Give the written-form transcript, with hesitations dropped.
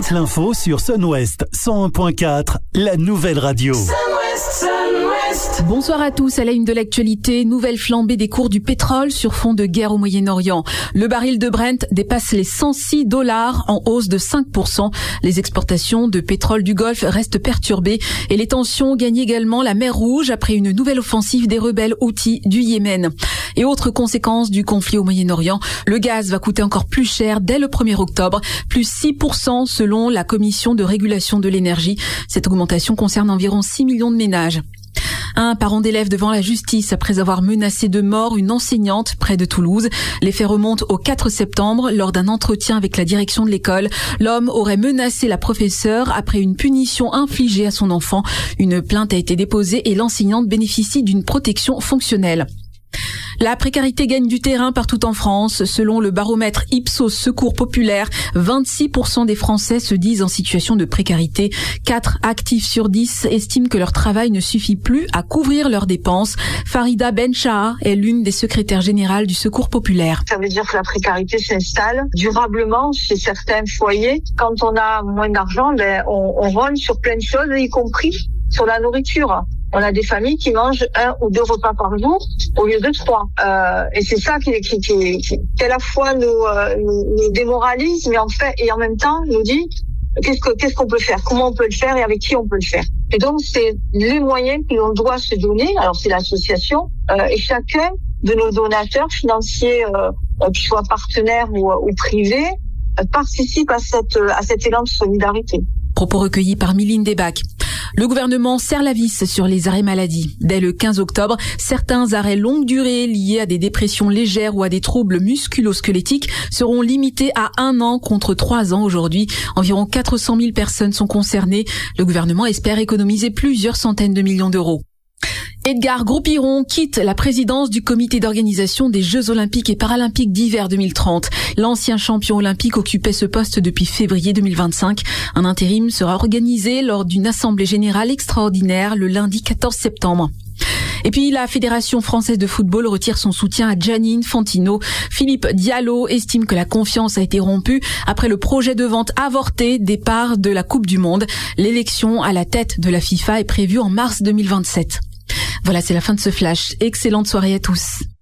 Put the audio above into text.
toute l'info sur Sun-Ouest 101.4, la nouvelle radio. Bonsoir à tous. À la une de l'actualité, nouvelle flambée des cours du pétrole sur fond de guerre au Moyen-Orient. Le baril de Brent dépasse les $106, en hausse de 5%. Les exportations de pétrole du Golfe restent perturbées et les tensions gagnent également la mer Rouge après une nouvelle offensive des rebelles Houthis du Yémen. Et autre conséquence du conflit au Moyen-Orient, le gaz va coûter encore plus cher dès le 1er octobre, plus 6% selon la Commission de régulation de l'énergie. Cette augmentation concerne environ 6 millions de ménages. Un parent d'élève devant la justice après avoir menacé de mort une enseignante près de Toulouse. Les faits remontent au 4 septembre lors d'un entretien avec la direction de l'école. L'homme aurait menacé la professeure après une punition infligée à son enfant. Une plainte a été déposée et l'enseignante bénéficie d'une protection fonctionnelle. La précarité gagne du terrain partout en France. Selon le baromètre Ipsos Secours Populaire, 26% des Français se disent en situation de précarité. 4 actifs sur 10 estiment que leur travail ne suffit plus à couvrir leurs dépenses. Farida Benchaha est l'une des secrétaires générales du Secours Populaire. Ça veut dire que la précarité s'installe durablement chez certains foyers. Quand on a moins d'argent, on rogne sur plein de choses, y compris sur la nourriture. On a des familles qui mangent 1 ou 2 repas par jour au lieu de 3. Et c'est ça qui à la fois nous démoralise, mais en même temps nous dit qu'est-ce qu'on peut faire, comment on peut le faire et avec qui on peut le faire. Et donc c'est les moyens que l'on doit se donner. Alors c'est l'association et chacun de nos donateurs financiers, qu'ils soient partenaires ou privés, participe à cet élan de solidarité. Propos recueillis par Mylène Debac. Le gouvernement serre la vis sur les arrêts maladie. Dès le 15 octobre, certains arrêts longue durée liés à des dépressions légères ou à des troubles musculo-squelettiques seront limités à 1 an contre 3 ans aujourd'hui. Environ 400 000 personnes sont concernées. Le gouvernement espère économiser plusieurs centaines de millions d'euros. Edgar Groupiron quitte la présidence du comité d'organisation des Jeux Olympiques et Paralympiques d'hiver 2030. L'ancien champion olympique occupait ce poste depuis février 2025. Un intérim sera organisé lors d'une assemblée générale extraordinaire le lundi 14 septembre. Et puis la Fédération française de football retire son soutien à Gianni Infantino. Philippe Diallo estime que la confiance a été rompue après le projet de vente avorté des parts de la Coupe du Monde. L'élection à la tête de la FIFA est prévue en mars 2027. Voilà, c'est la fin de ce flash. Excellente soirée à tous.